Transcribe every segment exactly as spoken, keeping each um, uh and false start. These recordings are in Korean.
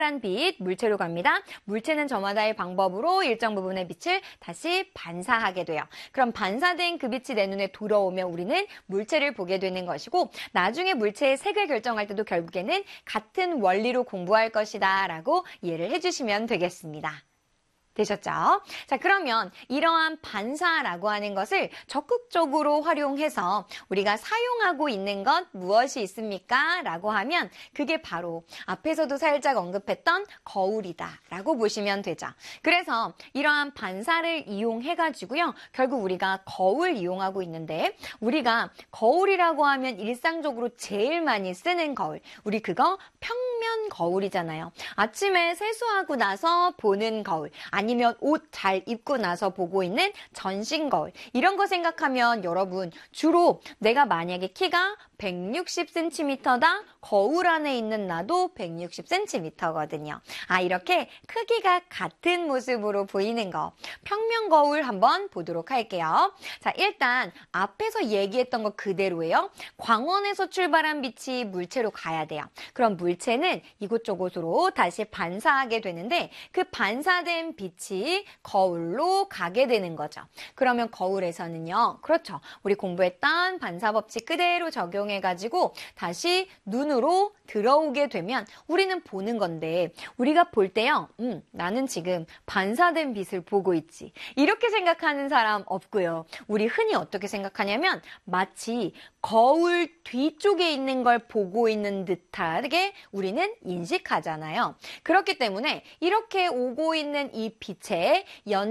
한 빛, 물체로 갑니다. 물체는 저마다의 방법으로 일정 부분의 빛을 다시 반사하게 돼요. 그럼 반사된 그 빛이 내 눈에 들어오면 우리는 물체를 보게 되는 것이고 나중에 물체의 색을 결정할 때도 결국에는 같은 원리로 공부할 것이다 라고 이해를 해주시면 되겠습니다. 되셨죠? 자, 그러면 이러한 반사라고 하는 것을 적극적으로 활용해서 우리가 사용하고 있는 것 무엇이 있습니까? 라고 하면 그게 바로 앞에서도 살짝 언급했던 거울이다 라고 보시면 되죠. 그래서 이러한 반사를 이용해가지고요. 결국 우리가 거울 이용하고 있는데 우리가 거울이라고 하면 일상적으로 제일 많이 쓰는 거울. 우리 그거 평면 거울이잖아요. 아침에 세수하고 나서 보는 거울. 아니면 옷 잘 입고 나서 보고 있는 전신 거울. 이런 거 생각하면 여러분 주로 내가 만약에 키가 백육십 센티미터다. 거울 안에 있는 나도 백육십 센티미터거든요. 아, 이렇게 크기가 같은 모습으로 보이는 거. 평면 거울 한번 보도록 할게요. 자, 일단 앞에서 얘기했던 거 그대로예요. 광원에서 출발한 빛이 물체로 가야 돼요. 그럼 물체는 이곳저곳으로 다시 반사하게 되는데 그 반사된 빛이 거울로 가게 되는 거죠. 그러면 거울에서는요. 그렇죠. 우리 공부했던 반사법칙 그대로 적용해가지고 다시 눈으로 들어오게 되면 우리는 보는 건데 우리가 볼 때요. 음, 나는 지금 반사된 빛을 보고 있지. 이렇게 생각하는 사람 없고요. 우리 흔히 어떻게 생각하냐면 마치 거울 뒤쪽에 있는 걸 보고 있는 듯하게 우리는 인식하잖아요. 그렇기 때문에 이렇게 오고 있는 이 빛의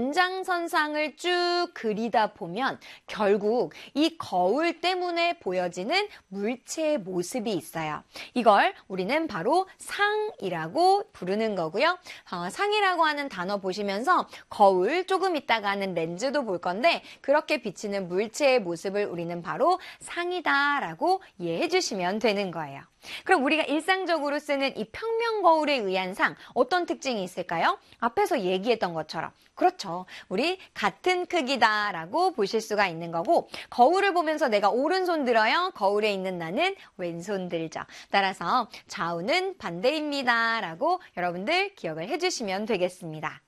연장선상을 쭉 그리다 보면 결국 이 거울 때문에 보여지는 물체의 모습이 있어요. 이걸 우리는 바로 상이라고 부르는 거고요. 어, 상이라고 하는 단어 보시면서 거울 조금 있다가는 렌즈도 볼 건데 그렇게 비치는 물체의 모습을 우리는 바로 상이다 라고 이해해 주시면 되는 거예요. 그럼 우리가 일상적으로 쓰는 이 평면 거울에 의한 상 어떤 특징이 있을까요? 앞에서 얘기했던 것처럼 그렇죠. 우리 같은 크기다라고 보실 수가 있는 거고 거울을 보면서 내가 오른손 들어요. 거울에 있는 나는 왼손 들죠. 따라서 좌우는 반대입니다 라고 여러분들 기억을 해주시면 되겠습니다.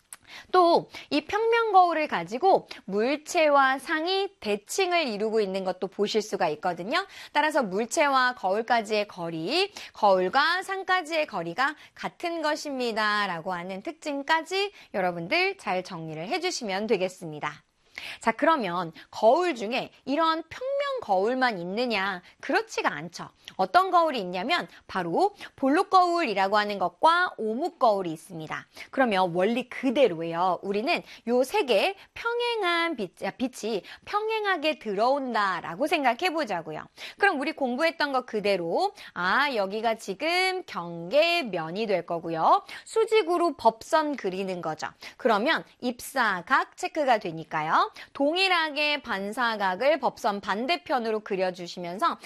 또 이 평면 거울을 가지고 물체와 상이 대칭을 이루고 있는 것도 보실 수가 있거든요. 따라서 물체와 거울까지의 거리, 거울과 상까지의 거리가 같은 것입니다 라고 하는 특징까지 여러분들 잘 정리를 해주시면 되겠습니다. 자, 그러면 거울 중에 이런 평면 거울만 있느냐? 그렇지가 않죠. 어떤 거울이 있냐면 바로 볼록 거울이라고 하는 것과 오목 거울이 있습니다. 그러면 원리 그대로예요. 우리는 요 세 개 평행한 빛, 빛이 평행하게 들어온다라고 생각해 보자고요. 그럼 우리 공부했던 것 그대로 아, 여기가 지금 경계면이 될 거고요. 수직으로 법선 그리는 거죠. 그러면 입사각 체크가 되니까요. 동일하게 반사각을 법선 반대편으로 그려주시면서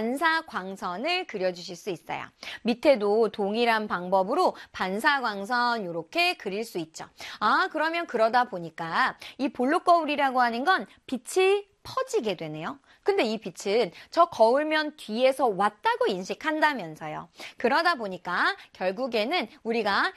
반사광선을 그려주실 수 있어요. 밑에도 동일한 방법으로 반사광선 이렇게 그릴 수 있죠. 아, 그러면 그러다 보니까 이 볼록 거울이라고 하는 건 빛이 퍼지게 되네요. 근데 이 빛은 저 거울면 뒤에서 왔다고 인식한다면서요. 그러다 보니까 결국에는 우리가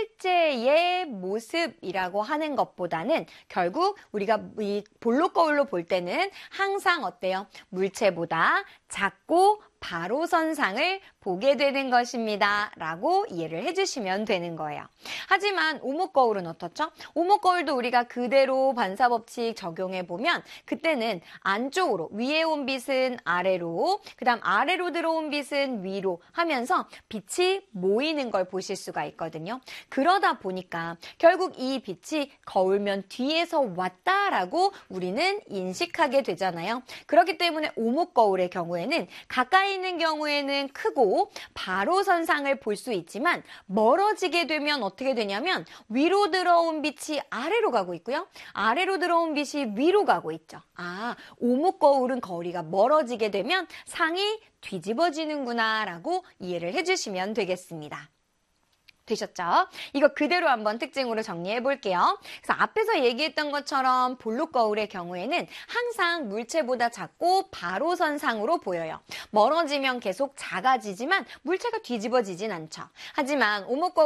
실제의 모습이라고 하는 것보다는 결국 우리가 이 볼록 거울로 볼 때는 항상 어때요? 물체보다 작고 바로 선상을 보게 되는 것입니다 라고 이해를 해주시면 되는 거예요. 하지만 오목 거울은 어떻죠? 오목 거울도 우리가 그대로 반사법칙 적용해보면 그때는 안쪽으로 위에 온 빛은 아래로 그 다음 아래로 들어온 빛은 위로 하면서 빛이 모이는 걸 보실 수가 있거든요. 그러다 보니까 결국 이 빛이 거울면 뒤에서 왔다라고 우리는 인식하게 되잖아요. 그렇기 때문에 오목 거울의 경우에는 가까이 있는 경우에는 크고 바로 선상을 볼 수 있지만 멀어지게 되면 어떻게 되냐면 위로 들어온 빛이 아래로 가고 있고요. 아래로 들어온 빛이 위로 가고 있죠. 아, 오목 거울은 거리가 멀어지게 되면 상이 뒤집어지는구나 라고 이해를 해주시면 되겠습니다. 되셨죠? 이거 그대로 한번 특징으로 정리해 볼게요. 그래서 앞에서 얘기했던 것처럼 볼록 거울의 경우에는 항상 물체보다 작고 바로 선상으로 보여요. 멀어지면 계속 작아지지만 물체가 뒤집어지진 않죠. 하지만 오목 거울